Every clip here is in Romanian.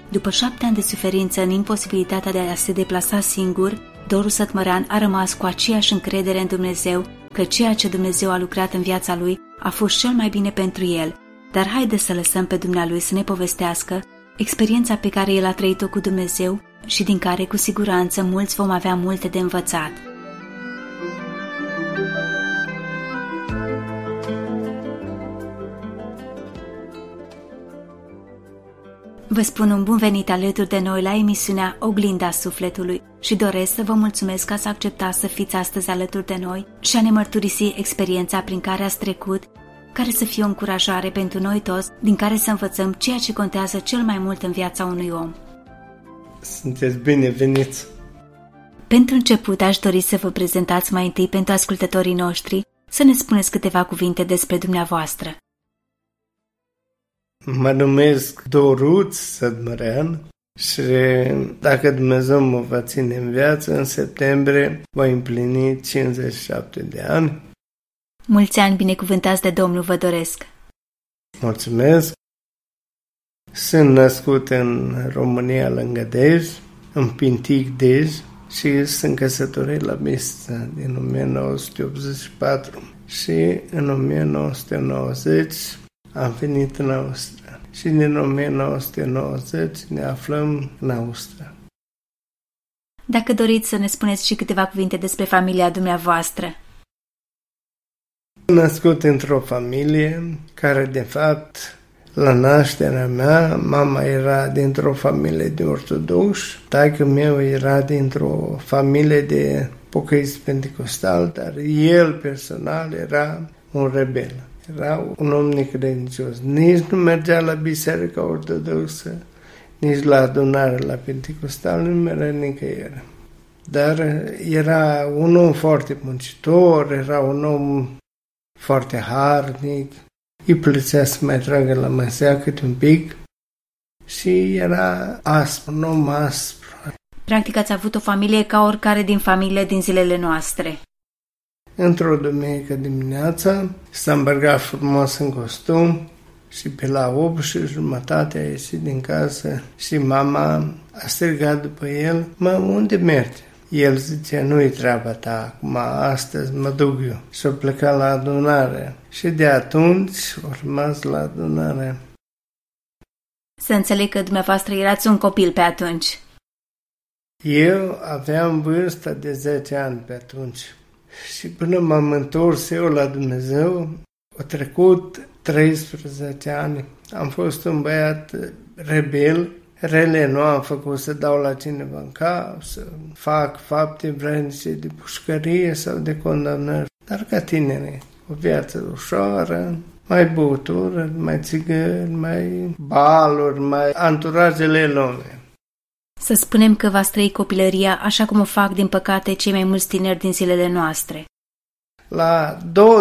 După 7 ani de suferință în imposibilitatea de a se deplasa singur, Doru Sătmărean a rămas cu aceeași încredere în Dumnezeu că ceea ce Dumnezeu a lucrat în viața lui a fost cel mai bine pentru el. Dar haideți să lăsăm pe Dumnealui să ne povestească experiența pe care el a trăit-o cu Dumnezeu și din care cu siguranță mulți vom avea multe de învățat. Vă spun un bun venit alături de noi la emisiunea Oglinda Sufletului și doresc să vă mulțumesc că ați acceptat să fiți astăzi alături de noi și a ne mărturisi experiența prin care ați trecut, care să fie o încurajare pentru noi toți, din care să învățăm ceea ce contează cel mai mult în viața unui om. Sunteți bineveniți! Pentru început aș dori să vă prezentați mai întâi pentru ascultătorii noștri, să ne spuneți câteva cuvinte despre dumneavoastră. Mă numesc Doruț Sătmărean și dacă Dumnezeu mă va ține în viață, în septembrie voi împlini 57 de ani. Mulți ani binecuvântați de Domnul vă doresc! Mulțumesc! Sunt născut în România, lângă Dej, în Pintic Dej, și sunt căsătorit la Bistrița din 1984 și în 1990 am venit în Austria și din 1990 ne aflăm în Austria. Dacă doriți să ne spuneți și câteva cuvinte despre familia dumneavoastră. Am născut într-o familie care, de fapt, la nașterea mea, mama era dintr-o familie de ortodoxi, taică meu era dintr-o familie de pocăiți pentecostali, dar el personal era un rebel. Era un om necredincios. Nici nu mergea la biserica ortodoxă, nici la adunare la pentecostal, nu mergea nicăieri. Dar era un om foarte muncitor, era un om foarte harnic, îi plăcea să mai tragă la măsea câte un pic și era aspru, un om aspru. Practic ați avut o familie ca oricare din familie din zilele noastre. Într-o duminică dimineața s-a îmbrăcat frumos în costum și pe la 8:30 a ieșit din casă și mama a strigat după el: "Mă, unde mergi?" El zicea: "Nu-i treaba ta, acum astăzi mă duc eu." Și a plecat la adunare și de atunci a rămas la adunare. Să înțeleg că dumneavoastră erați un copil pe atunci. Eu aveam vârsta de 10 ani pe atunci. Și până m-am întors eu la Dumnezeu, au trecut 13 ani. Am fost un băiat rebel, rele nu am făcut, să dau la cineva în cap, să fac fapte vrednice de pușcărie sau de condamnări. Dar ca tineri, o viață ușoară, mai băutură, mai țigări, mai baluri, mai anturajele lumii. Să spunem că v-ați trăit copilăria așa cum o fac, din păcate, cei mai mulți tineri din zilele noastre. La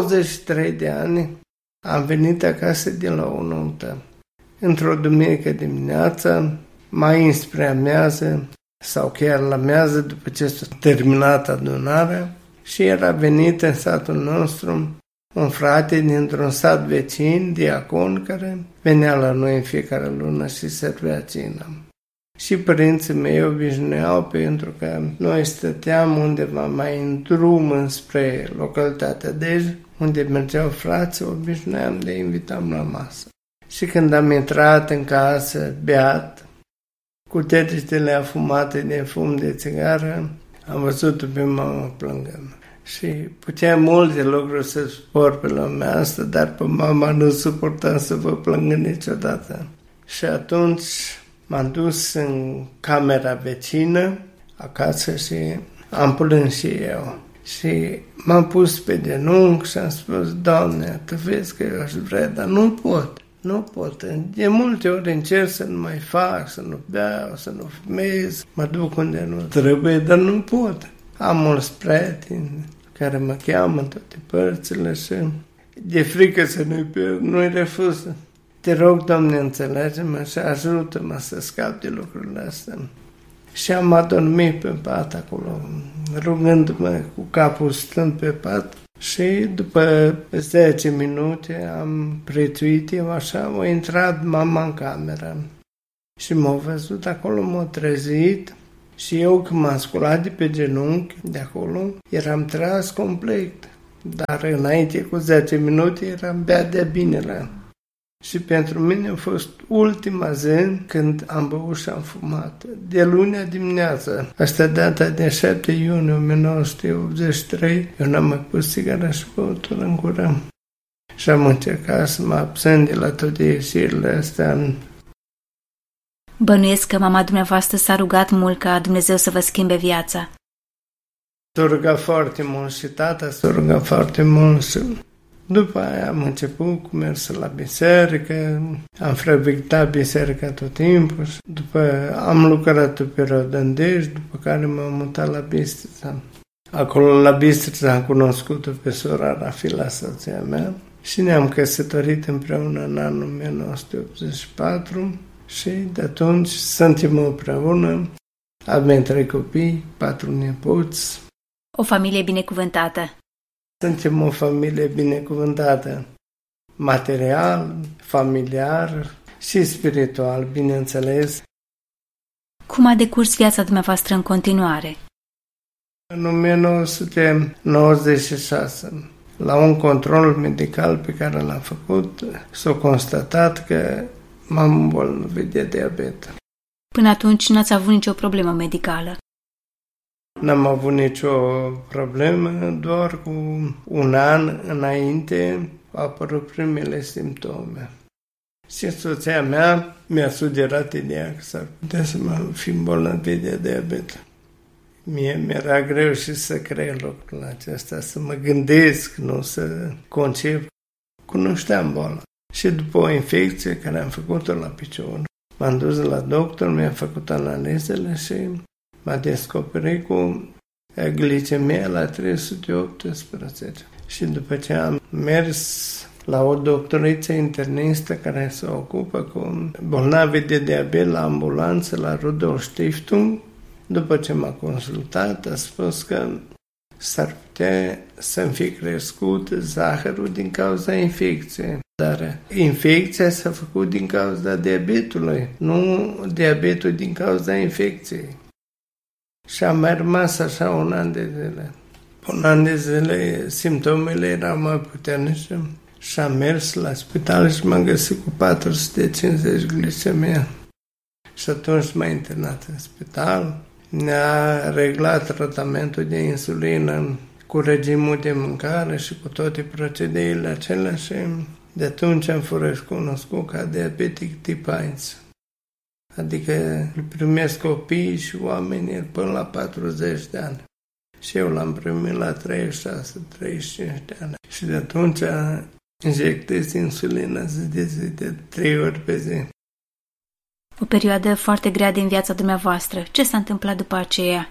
23 de ani am venit acasă din la o nuntă. Într-o duminică dimineață, mai înspre amiază, sau chiar la amiază, după ce s-a terminat adunarea, și era venit în satul nostru un frate dintr-un sat vecin, diacon, care venea la noi în fiecare lună și servea cină. Și părinții mei obișnuiau, pentru că noi stăteam undeva mai în drum înspre localitatea Dej, unde mergeau frații, obișnuiam de invitam la masă. Și când am intrat în casă, beat, cu tetritele afumate de fum de țigară, am văzut-o pe mama plângând. Și puteam multe lucruri să spor pe lumea asta, dar pe mama nu suportam să vă plângă niciodată. Și atunci m-am dus în camera vecină, acasă, și am plâns și eu. Și m-am pus pe genunchi și am spus: "Doamne, tu vezi că eu aș vrea, dar nu pot. Nu pot. De multe ori încerc să nu mai fac, să nu beau, să nu fumez, mă duc unde nu trebuie, dar nu pot. Am mulți prieteni care mă cheamă în toate părțile și de frică să nu-i refuz. Te rog, Doamne, înțelege-mă și ajută-mă să scap de lucrurile astea." Și am adormit pe pat acolo, rugându-mă cu capul stând pe pat. Și după 10 minute am prețuit eu așa, a intrat mama în cameră. Și m-au văzut acolo, m-au trezit și eu când m-am sculat de pe genunchi de acolo, eram tras complet. Dar înainte cu 10 minute eram bea de binele. Și pentru mine a fost ultima zi când am băut și am fumat. De lunea dimineață, asta data de 7 iunie 1983, eu n-am mai pus țigara și băutură în gură. Și am încercat să mă abțin de la toate ieșirile astea. Bănuiesc că mama dumneavoastră s-a rugat mult ca Dumnezeu să vă schimbe viața. S-a rugat foarte mult și tata s-a rugat foarte mult și după aia am început cu mersul la biserică, am frecventat biserica tot timpul și după am lucrat o perioadă în Dej, după care m-am mutat la Bistrița. Acolo la Bistrița am cunoscut-o pe sora Rafila, soția mea, și ne-am căsătorit împreună în anul 1984 și de atunci suntem împreună, avem 3 copii, 4 nepoți. O familie binecuvântată. Suntem o familie binecuvântată, material, familiar și spiritual, bineînțeles. Cum a decurs viața dumneavoastră în continuare? În 1996, la un control medical pe care l-am făcut, s-a constatat că m-am îmbolnăvit de diabet. Până atunci n-ați avut nicio problemă medicală. N-am avut nicio problemă, doar cu un an înainte au apărut primele simptome. Și soția mea mi-a sugerat ideea că s-ar putea să mă fi îmbolnăvit de diabet. Mie mi-era greu și să cred lucrul acesta, să mă gândesc, nu să concep. Cunoșteam boala. Și după o infecție care am făcut-o la picior, m-am dus la doctor, mi-a făcut analizele și m-a descoperit cu glicemia la 318. Și după ce am mers la o doctoriță internistă care se ocupă cu bolnavi de diabet la ambulanță la Rudolf Stiftung, după ce m-a consultat, a spus că s-ar putea să-mi fi crescut zahărul din cauza infecției. Dar infecția s-a făcut din cauza diabetului, nu diabetul din cauza infecției. Și am mai rămas așa un an de zile. Un an de zile simptomele erau mai puternice și am mers la spital și m-am găsit cu 450 glicemia. Și atunci m-a internat în spital, ne-a reglat tratamentul de insulină cu regimul de mâncare și cu toate procedeile acelea și de atunci am fost cunoscut ca diabetic tip 1. Adică îl primesc copiii și oamenii până la 40 de ani. Și eu l-am primit la 36-35 de ani. Și de atunci injectez insulină zi de zi, de 3 ori pe zi. O perioadă foarte grea din viața dumneavoastră. Ce s-a întâmplat după aceea?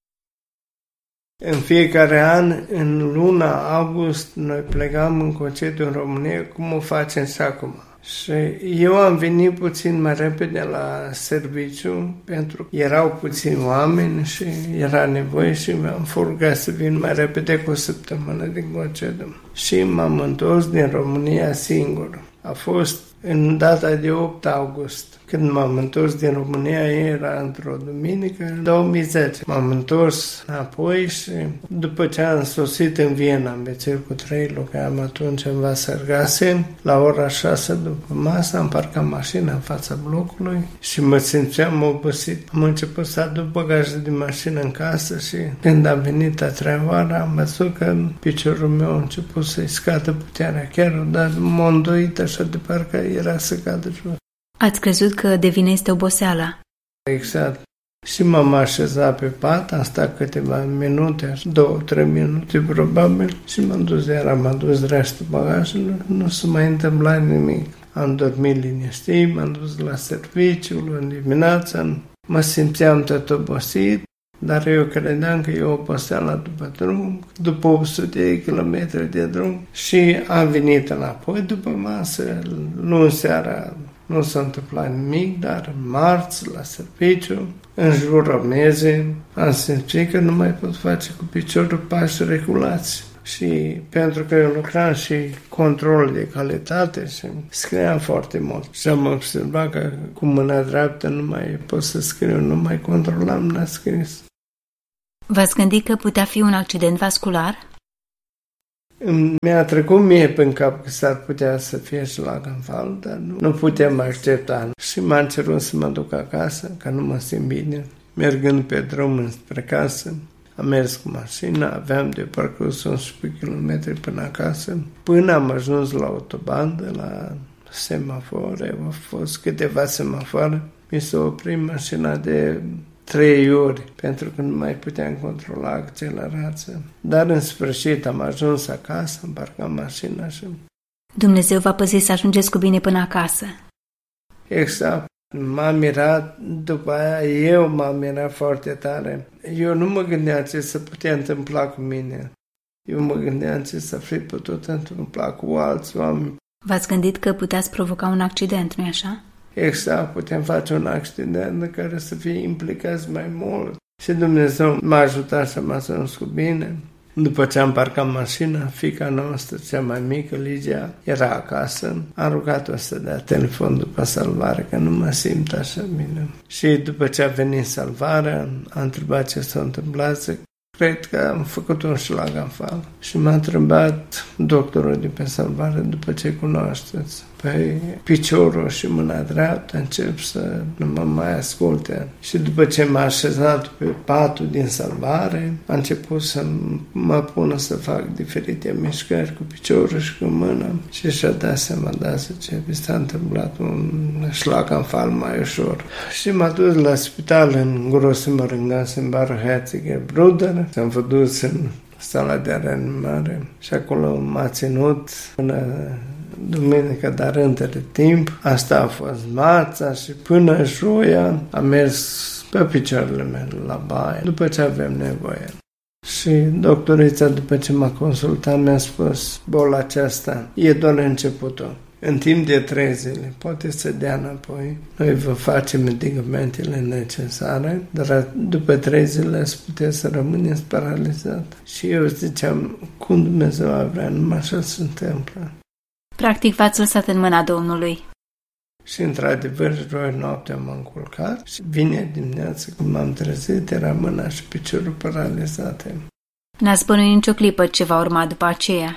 În fiecare an, în luna august, noi plecam în concediu în România, cum o facem și acum. Și eu am venit puțin mai repede la serviciu, pentru că erau puțini oameni și era nevoie și mi-am rugat să vin mai repede cu o săptămână din concediu. Și m-am întors din România singur. A fost în data de 8 august. Când m-am întors din România, era într-o duminică, în 2010. M-am întors înapoi și după ce am sosit în Viena, în Bețel cu 3, lucram atunci în Wassergasse, la ora 6 după masă, am parcat mașina în fața blocului și mă simțeam obosit. Am început să aduc bagajul de mașină în casă și când am venit a 3-a oară, am văzut că piciorul meu a început să-i scadă puterea. Chiar dar m-a îndoit așa de parcă era să cadă jos. Ați crezut că de vină este oboseala? Exact. Și m-am așezat pe pat, am stat câteva minute, 2-3 minute probabil, și m-am dus, iar am adus restul bagajelor, nu se mai întâmpla nimic. Am dormit liniștit, m-am dus la serviciu, în dimineața, mă simțeam tot obosit, dar eu credeam că e o oboseală după drum, după 800 de kilometri de drum, și am venit înapoi după masă, luni seara. Nu s-a întâmplat nimic, dar marți, la serviciu, în jurul mezei, am simțit că nu mai pot face cu piciorul pași regulați. Și pentru că eu lucram și control de calitate și scriam foarte mult. Și am observat că cu mâna dreaptă nu mai pot să scriu, nu mai controlam, n-a scris. V-ați gândit că putea fi un accident vascular? Mi-a trecut mie prin cap că s-ar putea să fie șlaganfal, dar nu puteam accepta. Și m-am cerut să mă duc acasă, că nu mă simt bine. Mergând pe drum spre casă, am mers cu mașina, aveam de parcurs 11 km până acasă. Până am ajuns la autobandă, la semafoare, au fost câteva semafoare, mi s-a oprit mașina de 3 ori, pentru că nu mai puteam controla accelerația. Dar în sfârșit am ajuns acasă, am parcat mașina și... Dumnezeu v-a păzit să ajungeți cu bine până acasă. Exact. M-am mirat, după aia eu m-am mirat foarte tare. Eu nu mă gândeam ce se putea întâmpla cu mine. Eu mă gândeam ce s-ar fi putut întâmpla cu alți oameni. V-ați gândit că puteați provoca un accident, nu-i așa? Exact, putem face un accident în care să fie implicați mai mult. Și Dumnezeu m-a ajutat să mă ajuns cu bine. După ce am parcat mașina, fiica noastră, cea mai mică, Ligia, era acasă. Am rugat-o să dea telefon după salvare, că nu mă simt așa bine. Și după ce a venit salvarea, a întrebat ce s-a întâmplat. Cred că am făcut un șlaganfal. Și m-a întrebat doctorul de pe salvare, după ce cunoașteți. Păi piciorul și mâna dreaptă încep să nu mă mai asculte. Și după ce m-a așezat pe patul din salvare, a început să mă pună să fac diferite mișcări cu piciorul și cu mâna. Și și-a dat seama, ce mi s-a întâmplat un șlaganfal mai ușor. Și m-a dus la spital în Großmorgen, în Barherziger Bruder. S-am dus în sala de reanimare și acolo m-a ținut până duminică, dar între timp asta a fost marța și până joia am mers pe picioarele mele la baie, după ce avem nevoie. Și doctorița, după ce m-a consultat, mi-a spus, boala aceasta e doar începutul. În timp de 3 zile poate să dea înapoi. Noi vă facem medicamentele necesare, dar după 3 zile ați putea să rămâneți paralizat. Și eu ziceam, cum Dumnezeu a vrea, numai așa se întâmplă. Practic v-ați lăsat în mâna Domnului. Și într-adevăr, joi noaptea m-am culcat și vine dimineața când m-am trezit, era mâna și piciorul paralizate. N-ați bănuit nicio clipă ce va urma după aceea?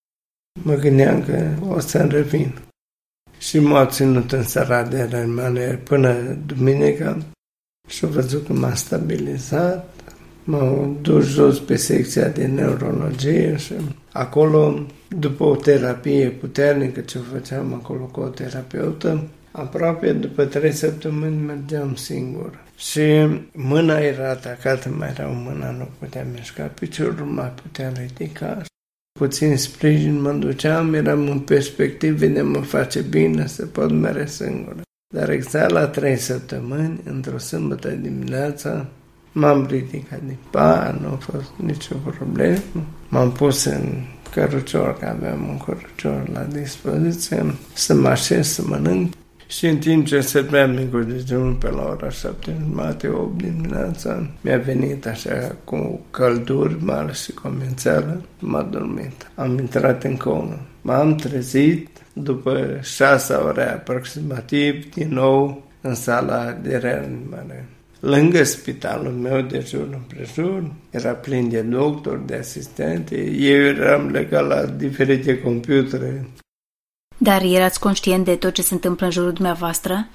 Mă gândeam că o să-mi revin. Și m-au ținut în sala de reanimare până duminică și au văzut că m-a stabilizat. M-au dus jos pe secția de neurologie și acolo, după o terapie puternică ce făceam acolo cu o terapeută, aproape după 3 săptămâni mergeam singur. Și mâna era atacată, mai rău, mâna nu putea mișca, piciorul mai putea ridica. Puțin sprijin mă duceam, eram în perspectivă de mă face bine să pot merge singur. Dar exact la 3 săptămâni, într-o sâmbătă dimineața, m-am ridicat din pat, nu a fost nicio problemă. M-am pus în cărucior, că aveam un cărucior la dispoziție, să mă așez, să mănânc. Și în timp ce serveam micul dejun pe la ora 7:30, 8 dimineața, mi-a venit așa cu călduri mari și comențeală, m-a dormit. Am intrat în comă. M-am trezit după 6 ore aproximativ, din nou în sala de reanimare. Lângă spitalul meu, de jur împrejur, era plin de doctori, de asistente, eu eram legat la diferite computere. Dar erați conștient de tot ce se întâmplă în jurul dumneavoastră?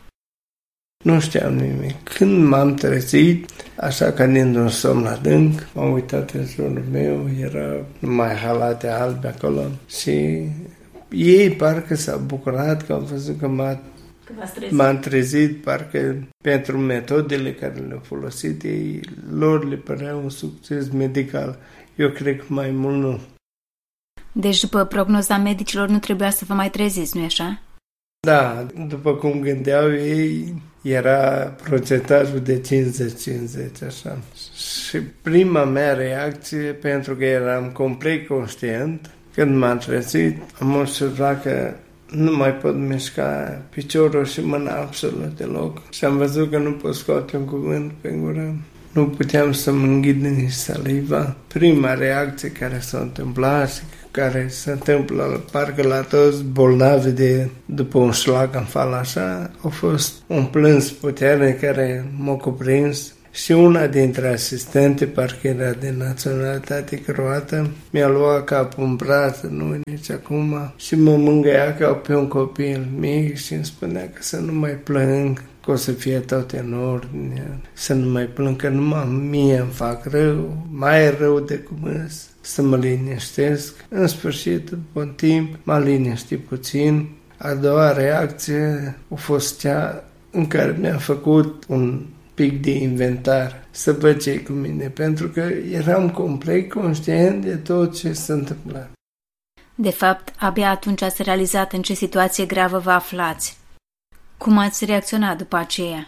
Nu știam nimic. Când m-am trezit, așa ca dintr-un somn adânc, m-am uitat în jurul meu, era numai halate albe acolo și ei parcă s-au bucurat că au văzut că m-am trezit, parcă pentru metodele care le-au folosit, ei, lor le părea un succes medical. Eu cred că mai mult nu. Deci după prognoza medicilor nu trebuia să vă mai treziți, nu-i așa? Da, după cum gândeau ei, era procentajul de 50-50, așa. Și prima mea reacție, pentru că eram complet conștient, când m-am trezit, am observat că nu mai pot mișca piciorul și mâna absolut deloc. Și am văzut că nu pot scoate un cuvânt pe gură. nu puteam să-mi înghid nici saliva. Prima reacție care s-a întâmplat și care se întâmplă parcă la toți bolnavi după un șlag în fală așa, a fost un plâns puternic care m-a cuprins și una dintre asistente, parcă era de naționalitate croată, mi-a luat capul în braț, nu nici acum, și mă mângâia ca pe un copil mic și îmi spunea că să nu mai plâng, că o să fie tot în ordine, să nu mai plâng, că numai mie îmi fac rău, mai rău de cum să mă liniștesc. În sfârșit, după un timp, m-a liniștit puțin. A doua reacție a fost cea în care mi-a făcut un pic de inventar, să văd ce cu mine, pentru că eram complet conștient de tot ce s-a întâmplat. De fapt, abia atunci ați realizat în ce situație gravă vă aflați. Cum ați reacționat după aceea?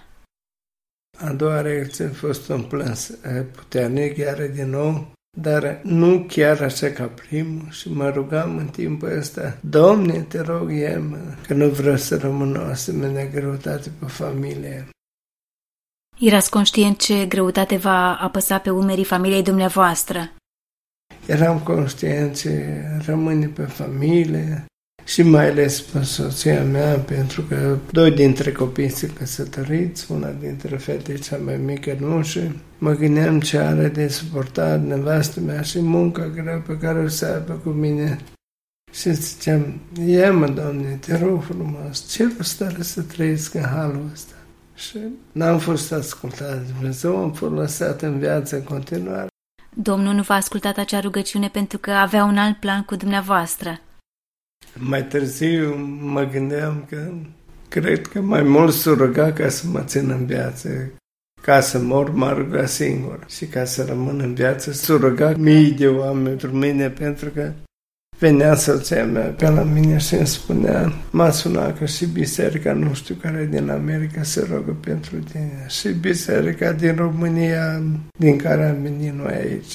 A doua reacție a fost un plâns puternic, iar din nou, dar nu chiar așa ca primul, și mă rugam în timpul ăsta: Doamne, te rog, ia-mă, că nu vreau să rămân o asemenea greutate pe familie. Erați conștient ce greutate va apăsa pe umerii familiei dumneavoastră? Eram conștient ce rămâne pe familie și mai ales pe soția mea, pentru că 2 dintre copii sunt căsătoriți, una dintre fete cea mai mică nu, și mă gândeam ce are de suportat nevastă mea și munca grea pe care o să aibă cu mine. Și ziceam: ia-mă, Doamne, te rog frumos, ce rost are să trăiesc în halul ăsta? Și n-am fost ascultat de Dumnezeu, am fost lăsat în viață în continuare. Domnul nu v-a ascultat acea rugăciune pentru că avea un alt plan cu dumneavoastră. Mai târziu mă gândeam că cred că mai mult s-o ruga ca să mă țin în viață. Ca să mor, m-a rugat singur. Și ca să rămân în viață, s-o ruga mii de oameni pentru mine, pentru că venea soția mea pe la mine și îmi spunea, m-a sunat că și biserica, nu știu care din America, se rogă pentru tine. Și biserica din România, din care am venit noi aici.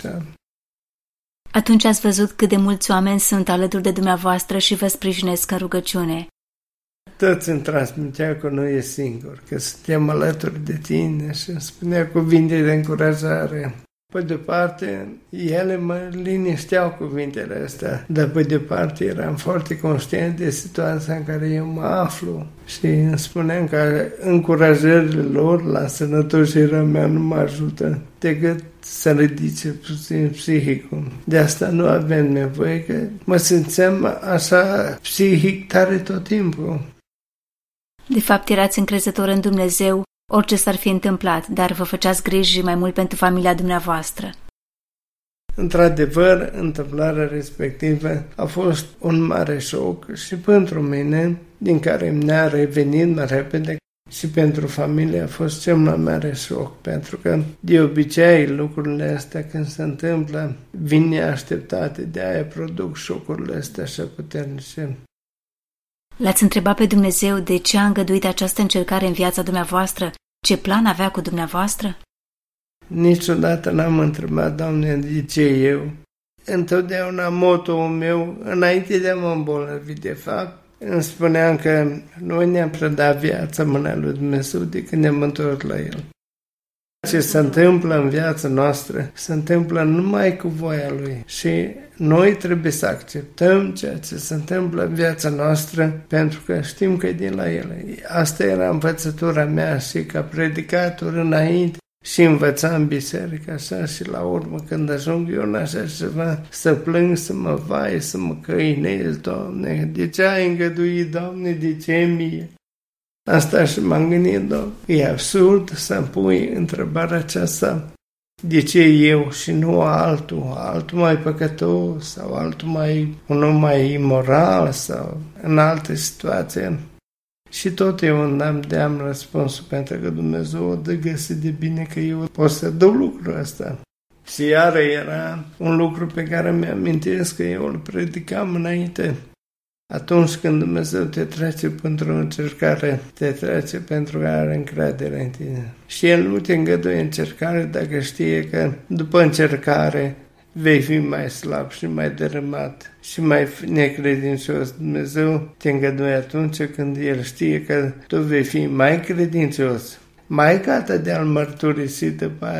Atunci ați văzut cât de mulți oameni sunt alături de dumneavoastră și vă sprijinesc în rugăciune. Toți îmi transmitea că nu e singur, că suntem alături de tine, și îmi spunea cuvinte de încurajare. Pe de parte, ele mă linișteau cuvintele astea, dar pe de parte eram foarte conștient de situația în care eu mă aflu și îmi spuneam că încurajările lor la sănătoșirea mea nu mă ajută decât să ridice puțin psihicul. De asta nu avem nevoie, că mă simțeam așa psihic tare tot timpul. De fapt, erați încrezător în Dumnezeu, orice s-ar fi întâmplat, dar vă făceați griji mai mult pentru familia dumneavoastră. Într-adevăr, întâmplarea respectivă a fost un mare șoc și pentru mine, din care mi-a revenit mai repede, și pentru familie a fost cel mai mare șoc, pentru că de obicei lucrurile astea când se întâmplă vin neașteptate, de-aia produc șocurile astea așa puternice. L-ați întrebat pe Dumnezeu de ce a îngăduit această încercare în viața dumneavoastră? Ce plan avea cu dumneavoastră? Niciodată n-am întrebat, Doamne, de ce eu. Întotdeauna motoul meu, înainte de a mă îmbolnăvi, de fapt, îmi spuneam că noi ne-am predat viața în mâna lui Dumnezeu de când ne-am întors la El. Ce se întâmplă în viața noastră se întâmplă numai cu voia Lui și noi trebuie să acceptăm ceea ce se întâmplă în viața noastră pentru că știm că e din la El. Asta era învățătura mea și ca predicator înainte și învățam în biserică așa, și la urmă când ajung eu în așa ceva să plâng, să mă vai, să mă căinez, Doamne, de ce ai îngăduit, Doamne, de ce mie? Asta și m-am gândit, Doamne, e absurd să-mi pui întrebarea aceasta, de ce eu și nu altul mai păcătos sau unul mai imoral sau în alte situații. Și tot eu îmi deam răspunsul, pentru că Dumnezeu o dă găsit de bine că eu pot să dau lucrul ăsta. Și iară era un lucru pe care mi-amintesc că eu îl predicam înainte. Atunci când Dumnezeu te trece pentru o încercare, te trece pentru că are încredere în tine. Și El nu te îngăduie încercare dacă știe că după încercare vei fi mai slab și mai dărâmat și mai necredincios. Dumnezeu te îngăduie atunci când El știe că tu vei fi mai credincios, mai gata de a-L mărturisi după aia.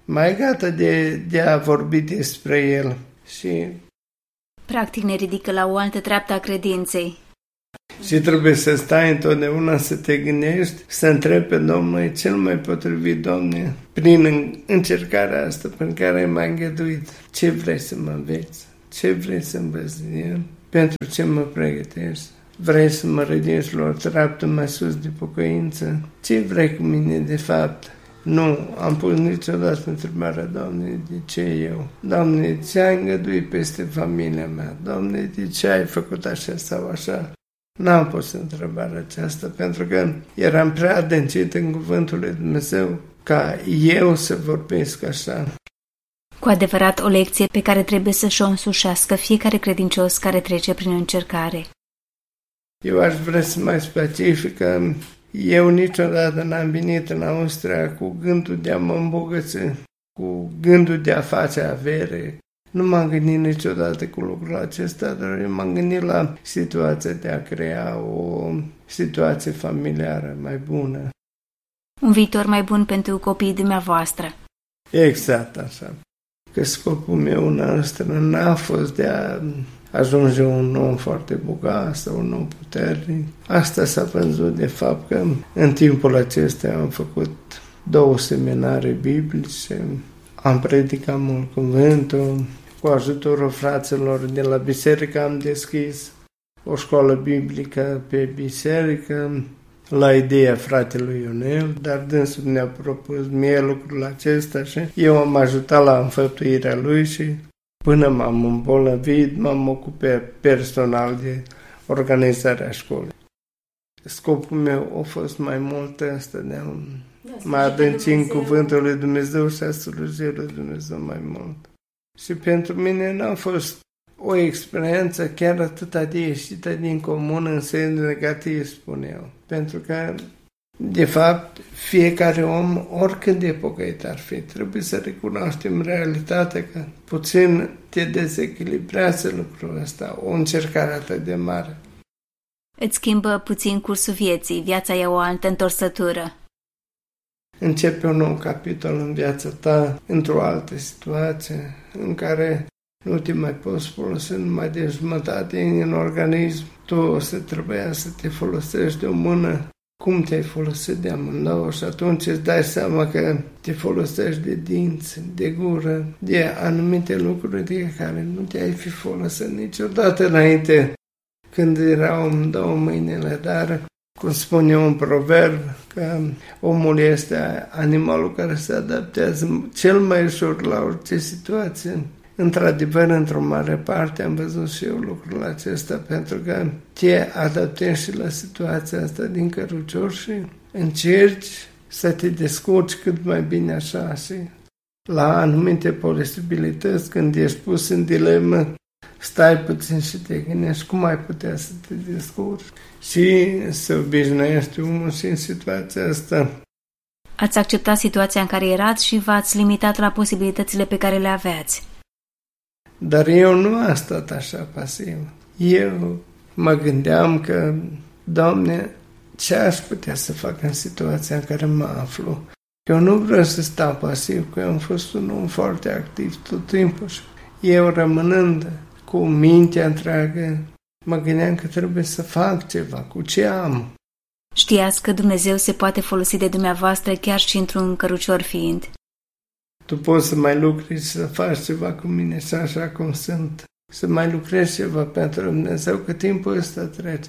mai gata de a vorbi despre el. Și practic ne ridică la o altă treaptă a credinței. Și trebuie să stai întotdeauna să te gândești, să întrebi pe Domnul, e cel mai potrivit, Doamne, prin încercarea asta prin care ai mai îngăduit. Ce vrei să mă înveți? Ce vrei să înveți din el? Pentru ce mă pregătești? Vrei să mă ridici la o treaptă mai sus de pocăință? Ce vrei cu mine de fapt? Nu am pus niciodată întrebarea, Doamne, de ce eu? Doamne, ce ai îngăduit peste familia mea? Doamne, de ce ai făcut așa sau așa? N-am pus întrebarea aceasta pentru că eram prea adâncit în cuvântul lui Dumnezeu ca eu să vorbesc așa. Cu adevărat o lecție pe care trebuie să-și o însușească fiecare credincios care trece prin încercare. Eu aș vrea să mai specific că eu niciodată n-am venit în Austria cu gândul de a mă îmbogăți, cu gândul de a face avere. Nu m-am gândit niciodată cu lucrul acesta, dar eu m-am gândit la situația de a crea o situație familiară mai bună. Un viitor mai bun pentru copiii dumneavoastră. Exact așa. Că scopul meu în ăsta n-a fost de a ajunge un om foarte bogat sau un om puternic. Asta s-a văzut de fapt că în timpul acesta am făcut 2 seminarii biblice, am predicat mult cuvântul, cu ajutorul fraților de la biserică am deschis o școală biblică pe biserică, la ideea fratelui Ionel, dar dânsul ne-a propus mie lucrul acesta și eu am ajutat la înfăptuirea lui și până m-am îmbolnăvit, m-am ocupat personal de organizarea școlii. Scopul meu a fost mai mult ăsta de a mă adânci în cuvântul lui Dumnezeu și a sluji lui Dumnezeu mai mult. Și pentru mine n-a fost o experiență chiar atât de ieșită din comun în sens negativ, spun eu. Pentru că, de fapt, fiecare om, oricât de pocăit ar fi, trebuie să recunoaștem realitatea că puțin te dezechilibrează lucrul ăsta, o încercare atât de mare. Îți schimbă puțin cursul vieții, viața e o altă întorsătură. Începe un nou capitol în viața ta, într-o altă situație, în care nu te mai poți folosi numai de jumătate în organism. Tu o să trebuia să te folosești de o mână. Cum te-ai folosit de amândouă? Și atunci îți dai seama că te folosești de dinți, de gură, de anumite lucruri de care nu te-ai fi folosit niciodată înainte, când erau amândouă mâinile, dar cum spune un proverb, că omul este animalul care se adaptează cel mai ușor la orice situație. Într-adevăr, într-o mare parte am văzut și eu lucrul acesta, pentru că te adaptezi și la situația asta din cărucior și încerci să te descurci cât mai bine așa și la anumite posibilități, când ești pus în dilemă, stai puțin și te gândești cum ai putea să te descurci și să obișnuiești omul și în situația asta. Ați acceptat situația în care erați și v-ați limitat la posibilitățile pe care le aveați. Dar eu nu am stat așa pasiv. Eu mă gândeam că, Doamne, ce aș putea să fac în situația în care mă aflu? Eu nu vreau să stau pasiv, că eu am fost un om foarte activ tot timpul și eu rămânând cu mintea întreagă, mă gândeam că trebuie să fac ceva cu ce am. Știați că Dumnezeu se poate folosi de dumneavoastră chiar și într-un cărucior fiind. Tu poți să mai lucrezi, să faci ceva cu mine și așa cum sunt, să mai lucrezi ceva pentru Dumnezeu, că timpul ăsta trece.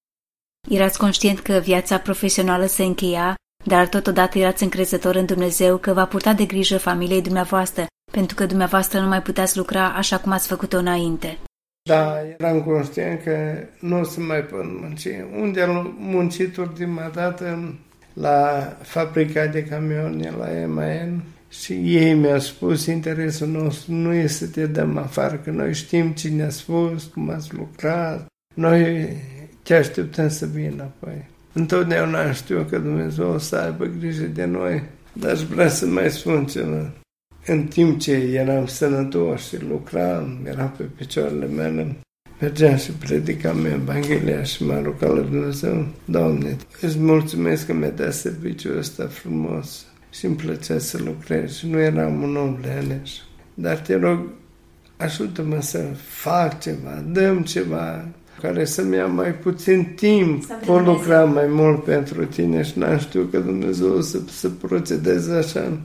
Erați conștient că viața profesională se încheia, dar totodată erați încrezător în Dumnezeu că va purta de grijă familiei dumneavoastră, pentru că dumneavoastră nu mai puteți lucra așa cum ați făcut-o înainte. Da, eram conștient că nu o să mai pot munci. Unde am muncit ultima dată? La fabrica de camioane, la MAN. Și ei mi-au spus, interesul nostru nu e să te dăm afară, că noi știm cine a spus, cum ați lucrat. Noi te așteptăm să vii înapoi. Întotdeauna știu că Dumnezeu o să aibă grijă de noi, dar aș vrea să mai spun ceva. În timp ce eram sănătos și lucram, eram pe picioarele mele, mergeam și predicam Evanghelia și m-a rugat la Dumnezeu. Doamne, îți mulțumesc că mi-a dat serviciul ăsta frumos și îmi plăcea să lucrez și nu eram un om leneș. Dar te rog, ajută-mă să fac ceva, dăm ceva care să-mi ia mai puțin timp. Pot lucra mai mult pentru tine și n-am știut că Dumnezeu să procedeze așa.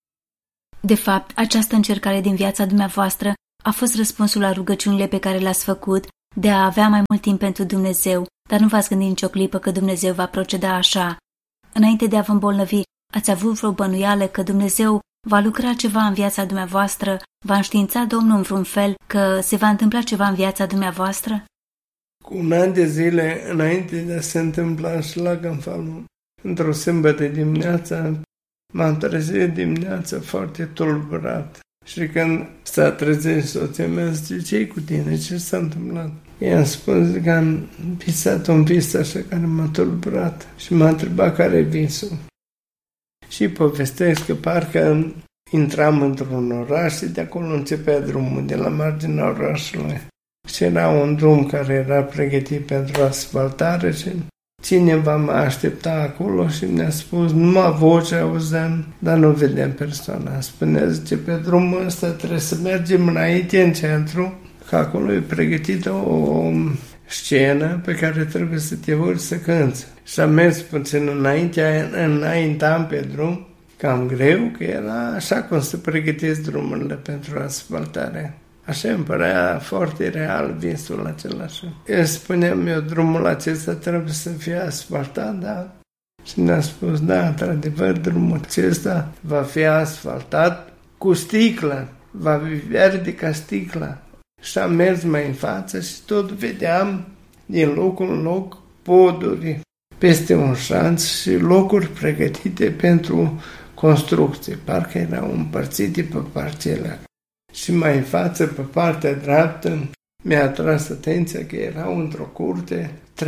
De fapt, această încercare din viața dumneavoastră a fost răspunsul la rugăciunile pe care le-ați făcut de a avea mai mult timp pentru Dumnezeu, dar nu v-ați gândit nicio clipă că Dumnezeu va proceda așa. Înainte de a vă îmbolnăvi, ați avut vreo bănuială că Dumnezeu va lucra ceva în viața dumneavoastră, va înștiința Domnul în vreun fel că se va întâmpla ceva în viața dumneavoastră? Cu un an de zile înainte de a se întâmpla șlaganfalul, într-o sâmbătă dimineața, m-am trezit dimineața foarte tulburat. Și când s-a trezit soția mea, zice, ce-i cu tine? Ce s-a întâmplat? I-am spus că am visat un vis așa care m-a tulburat și m-a întrebat care e visul. Și povestesc că parcă intram într-un oraș și de acolo începea drumul, de la marginea orașului. Și era un drum care era pregătit pentru asfaltare și cineva mă aștepta acolo și mi-a spus, numai voce auzeam, dar nu vedeam persoana. Spunea, zice, pe drumul ăsta trebuie să mergem înainte în centru, că acolo e pregătită o scenă pe care trebuie să te urci să cânți. Și am mers puțin înaintam pe drum, cam greu, că era așa cum să pregătesc drumurile pentru asfaltare. Așa îmi părea foarte real visul același. Eu spuneam eu, drumul acesta trebuie să fie asfaltat, da? Și ne-a spus, da, într-adevăr, drumul acesta va fi asfaltat cu sticlă, va fi verde ca sticla. Și am mers mai în față și tot vedeam din loc în loc poduri peste un șanț și locuri pregătite pentru construcție. Parcă erau împărțite pe parcele. Și mai în față, pe partea dreaptă, mi-a atras atenția că erau într-o curte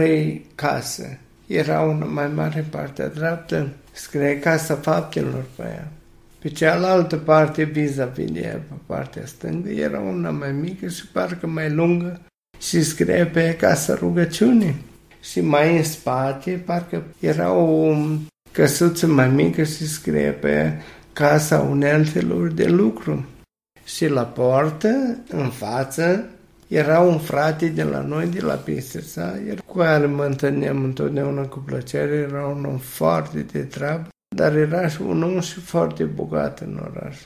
3 case. Era una mai mare, partea dreaptă, scrie Casa Faptelor pe ea. Pe cealaltă parte, vis-a-vis de ea, pe partea stângă, era una mai mică și parcă mai lungă și scrie pe ea Casa Rugăciunii. Și mai în spate, parcă era o căsuță mai mică și scrie pe ea Casa Uneltelor de Lucru. Și la poartă, în față, era un frate de la noi, de la Bistrița, cu care mă întâlneam întotdeauna cu plăcere, era un om foarte de treabă, dar era și un om și foarte bogat în oraș.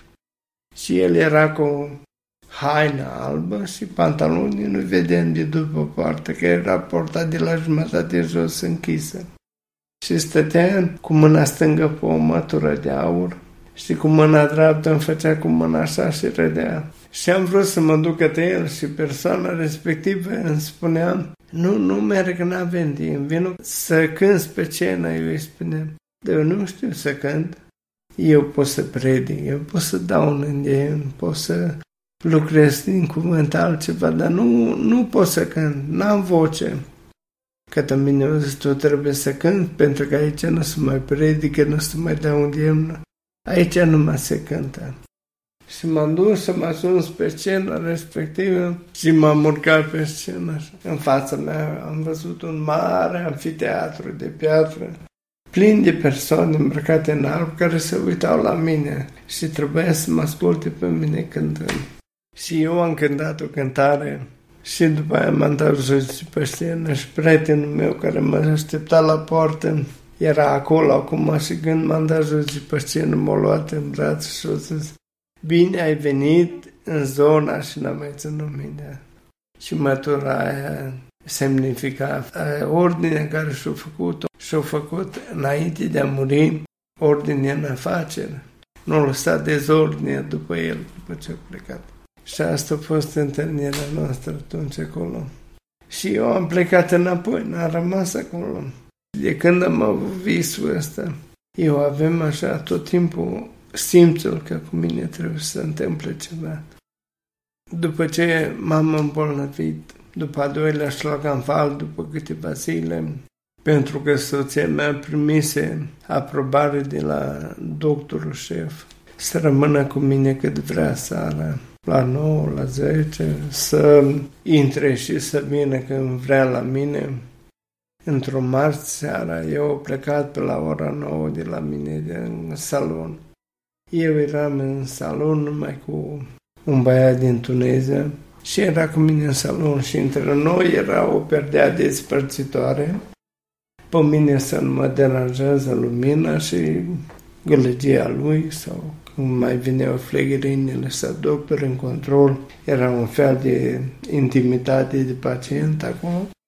Și el era cu haină albă și pantaloni, nu vedeam de după poartă, că era portat de la jumătate jos închisă. Și stătea cu mâna stângă pe o mătură de aur, și cu mâna dreaptă îmi făcea cu mâna așa și râdea. Și am vrut să mă duc către el și persoana respectivă îmi spunea, nu merg, n-avem timp, vin să cânt pe scenă, eu îi spuneam, dar eu nu știu să cânt, eu pot să predic, eu pot să dau un îndemn, pot să lucrez din cuvânt altceva, dar nu pot să cânt, n-am voce. Către mine o zis, tu trebuie să cânt, pentru că aici nu se mai predică, nu se mai dă un îndemn. Aici nu mai se cântă. Și m-am dus să mă ajuns pe scena respectivă și m-am urcat pe scenă. În fața mea am văzut un mare amfiteatru de piatră, plin de persoane îmbrăcate în alb care se uitau la mine și trebuia să mă asculte pe mine cântând. Și eu am cântat o cântare și după aia m-am dat jos pe scenă și prietenul meu care mă aștepta la poartă era acolo acum și când m-am dat jos pe scenă, m-a luat în braț și a zis, bine ai venit în zona și n-am mai ținut minte. Și mătura aia semnifica ordinea care și-a făcut-o. Și-a făcut înainte de a muri ordinea în afaceri. Nu a lăsat dezordinea după el, după ce a plecat. Și asta a fost întâlnirea noastră atunci acolo. Și eu am plecat înapoi, n-am rămas acolo. De când am avut visul ăsta, eu avem așa tot timpul simțul că cu mine trebuie să se întâmple ceva. După ce m-am îmbolnăvit, după a doilea șlaganfal, după câteva zile, pentru că soția mea primise aprobare de la doctorul șef să rămână cu mine cât vrea seara, la 9, la 10, să intre și să vină când vrea la mine. Într-o marți seara, eu am plecat pe la ora 9 de la mine în salon Eu eram în salon numai cu un băiat din Tunisia și era cu mine în salon și între noi era o perdea despărțitoare. Pe mine să nu mă deranjează lumina și gălăgia lui sau cum mai vineau flegărinile sau doctor în control. Era un fel de intimitate de pacient acolo.